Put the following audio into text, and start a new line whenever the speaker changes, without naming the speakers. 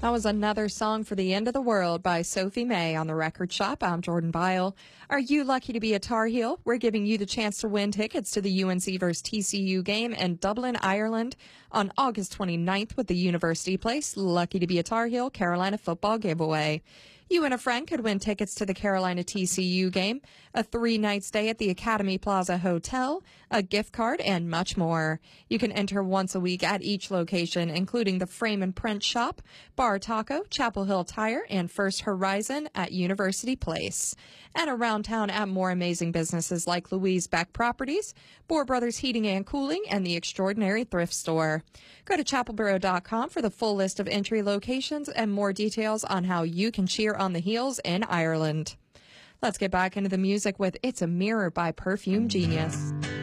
That was another song for the end of the world by Sophie May on the Record Shop. I'm Jordan Byle. Are you lucky to be a Tar Heel? We're giving you the chance to win tickets to the UNC vs. TCU game in Dublin, Ireland on August 29th with the University Place Lucky to be a Tar Heel Carolina football giveaway. You and a friend could win tickets to the Carolina TCU game, a 3-night stay at the Academy Plaza Hotel, a gift card, and much more. You can enter once a week at each location, including the Frame and Print Shop, Bar Taco, Chapel Hill Tire, and First Horizon at University Place. And around town at more amazing businesses like Louise Beck Properties, Bohr Brothers Heating and Cooling, and the Extraordinary Thrift Store. Go to chapelboro.com for the full list of entry locations and more details on how you can cheer on the Heels in Ireland. Let's get back into the music with It's a Mirror by Perfume Genius.